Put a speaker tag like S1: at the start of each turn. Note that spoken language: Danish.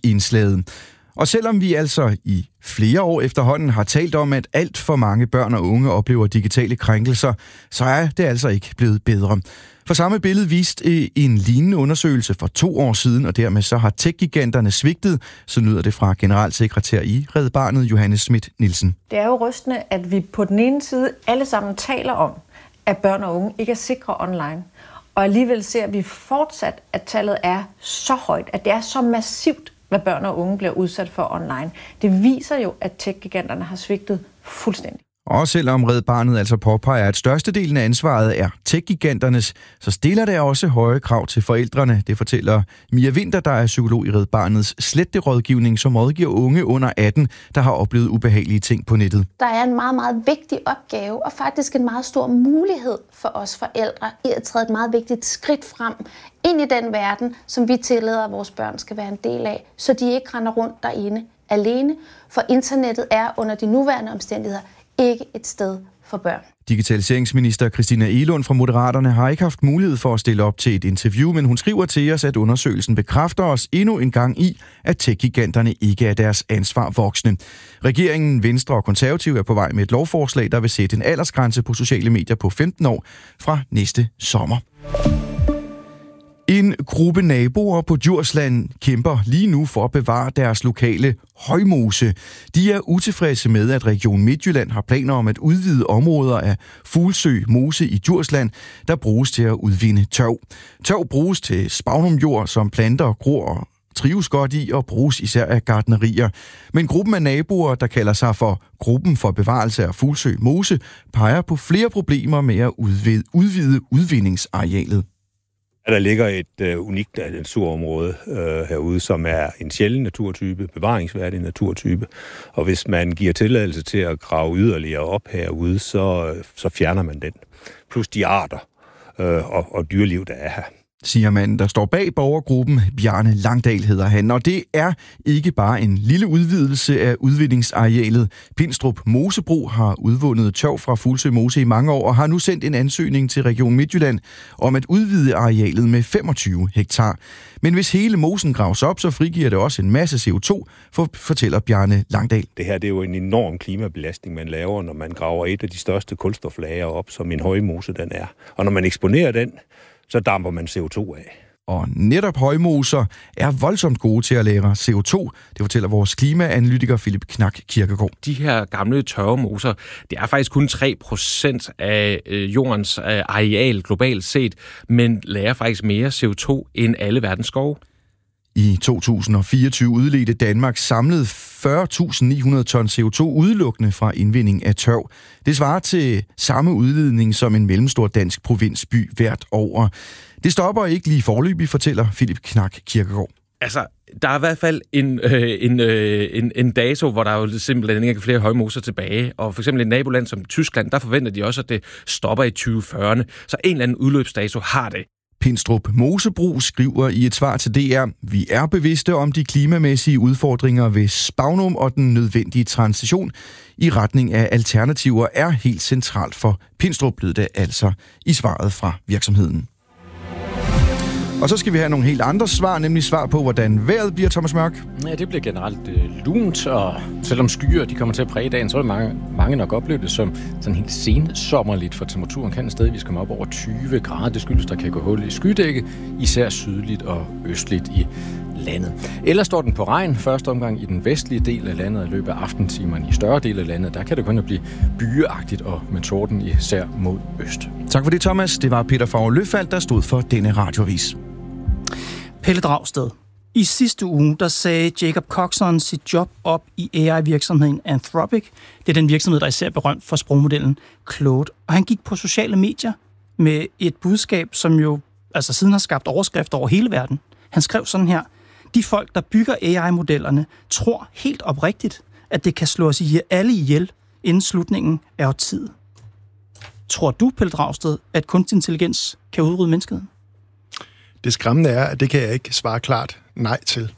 S1: indslaget. Og selvom vi altså i flere år efterhånden har talt om, at alt for mange børn og unge oplever digitale krænkelser, så er det altså ikke blevet bedre. For samme billede viste en lignende undersøgelse for 2 år siden, og dermed så har tech-giganterne svigtet, så lyder det fra generalsekretær i Red Barnet, Johanne Schmidt Nielsen.
S2: Det er jo rystende, at vi på den ene side alle sammen taler om, at børn og unge ikke er sikre online. Og alligevel ser vi fortsat, at tallet er så højt, at det er så massivt, hvad børn og unge bliver udsat for online. Det viser jo, at tech-giganterne har svigtet fuldstændig.
S1: Og selvom Red Barnet altså påpeger, at størstedelen af ansvaret er tech-giganternes, så stiller det også høje krav til forældrene. Det fortæller Mia Winter, der er psykolog i Red Barnets sletterådgivning, som rådgiver unge under 18, der har oplevet ubehagelige ting på nettet.
S3: Der er en meget, meget vigtig opgave, og faktisk en meget stor mulighed for os forældre i at træde et meget vigtigt skridt frem ind i den verden, som vi tillader, at vores børn skal være en del af, så de ikke render rundt derinde alene. For internettet er under de nuværende omstændigheder ikke et sted for børn.
S1: Digitaliseringsminister Christina Egelund fra Moderaterne har ikke haft mulighed for at stille op til et interview, men hun skriver til os, at undersøgelsen bekræfter os endnu en gang i, at tech-giganterne ikke er deres ansvar voksne. Regeringen, Venstre og Konservative er på vej med et lovforslag, der vil sætte en aldersgrænse på sociale medier på 15 år fra næste sommer. En gruppe naboer på Djursland kæmper lige nu for at bevare deres lokale højmose. De er utilfredse med, at Region Midtjylland har planer om at udvide områder af Fuglsø Mose i Djursland, der bruges til at udvinde tørv. Tørv bruges til spagnumjord, som planter gror og trives godt i og bruges især af gartnerier. Men gruppen af naboer, der kalder sig for Gruppen for Bevarelse af Fuglsø Mose, peger på flere problemer med at udvide udvindingsarealet.
S4: Der ligger et unikt naturområde herude, som er en sjælden naturtype, bevaringsværdig naturtype. Og hvis man giver tilladelse til at grave yderligere op herude, så fjerner man den. Plus de arter og dyreliv, der er her.
S1: Siger manden, der står bag borgergruppen. Bjarne Langdal hedder han, og det er ikke bare en lille udvidelse af udvindingsarealet. Pindstrup Mosebro har udvundet tørv fra Fuglsø Mose i mange år og har nu sendt en ansøgning til Region Midtjylland om at udvide arealet med 25 hektar. Men hvis hele mosen graves op, så frigiver det også en masse CO2, fortæller Bjarne Langdal.
S4: Det her det er jo en enorm klimabelastning, man laver, når man graver et af de største kulstoflager op, som en højmose den er. Og når man eksponerer den, så damper man CO2 af.
S1: Og netop højmoser er voldsomt gode til at lagre CO2. Det fortæller vores klimaanalytiker Philip Knak Kirkegaard.
S5: De her gamle tørvemoser, det er faktisk kun 3% af jordens areal globalt set, men lagrer faktisk mere CO2 end alle verdens skove.
S1: I 2024 udledte Danmark samlet 40.900 ton CO2 udelukkende fra indvinding af tørv. Det svarer til samme udledning som en mellemstor dansk provinsby hvert år. Det stopper ikke lige foreløbig, fortæller Philip Knak Kirkegaard.
S5: Altså, der er i hvert fald en dato, hvor der jo simpelthen ikke er flere højmoser tilbage. Og for eksempel i et naboland som Tyskland, der forventer de også, at det stopper i 2040'erne. Så en eller anden udløbsdato har det.
S1: Pindstrup Mosebro skriver i et svar til DR, vi er bevidste om de klimamæssige udfordringer ved spagnum, og den nødvendige transition i retning af alternativer er helt centralt for Pindstrup, lød det altså i svaret fra virksomheden. Og så skal vi have nogle helt andre svar, nemlig svar på, hvordan vejret bliver, Thomas Mørk.
S6: Ja, det bliver generelt lunt, og selvom skyer de kommer til at præge dagen, så er det mange nok opleve det som sådan helt sensommerligt, for temperaturen kan stadigvis komme op over 20 grader. Det skyldes, der kan gå hul i skydækket, især sydligt og østligt i landet. Ellers står den på regn første omgang i den vestlige del af landet, i løbet af aftentimerne i større del af landet. Der kan det kun blive bygeagtigt og med torden især mod øst.
S1: Tak for det, Thomas. Det var Peter Favre-Løfald, der stod for denne radioavis.
S7: Pelle Dragsted. I sidste uge, der sagde Jacob Coxon sit job op i AI-virksomheden Anthropic. Det er den virksomhed, der er især berømt for sprogmodellen Claude. Og han gik på sociale medier med et budskab, som jo altså siden har skabt overskrifter over hele verden. Han skrev sådan her: de folk, der bygger AI-modellerne, tror helt oprigtigt, at det kan slå os alle ihjel inden slutningen af årtiet. Tror du, Pelle Dragsted, at kunstig intelligens kan udrydde menneskeheden?
S8: Det skræmmende er, at det kan jeg ikke svare klart nej til.